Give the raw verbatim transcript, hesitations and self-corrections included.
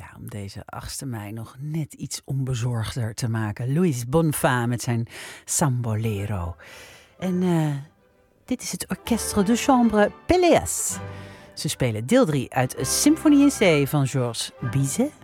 Ja, om deze achtste mei nog net iets onbezorgder te maken. Luis Bonfa met zijn Sambolero. En uh, dit is het Orchestre de Chambre Péléas. Ze spelen deel drie uit Symphonie in C van Georges Bizet.